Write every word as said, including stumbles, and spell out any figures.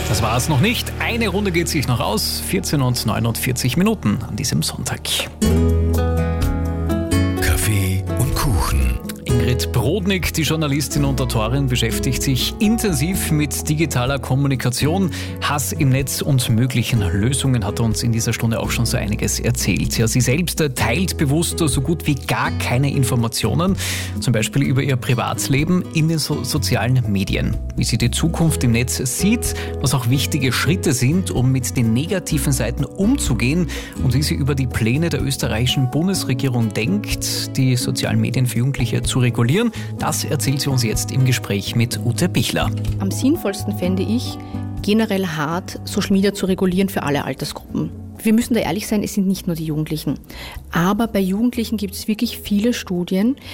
Das war es noch nicht. Eine Runde geht sich noch aus. vierzehn und neunundvierzig Minuten an diesem Sonntag. Kaffee und Kuchen. Ingrid Brodnik, die Journalistin und Autorin, beschäftigt sich intensiv mit digitaler Kommunikation, Hass im Netz und möglichen Lösungen, hat uns in dieser Stunde auch schon so einiges erzählt. Ja, sie selbst teilt bewusst so gut wie gar keine Informationen, zum Beispiel über ihr Privatleben in den so- sozialen Medien. Wie sie die Zukunft im Netz sieht, was auch wichtige Schritte sind, um mit den negativen Seiten umzugehen und wie sie über die Pläne der österreichischen Bundesregierung denkt, die sozialen Medien für Jugendliche zu regulieren. Das erzählt sie uns jetzt im Gespräch mit Ute Bichler. Am sinnvollsten fände ich, generell hart Social Media zu regulieren für alle Altersgruppen. Wir müssen da ehrlich sein, es sind nicht nur die Jugendlichen. Aber bei Jugendlichen gibt es wirklich viele Studien,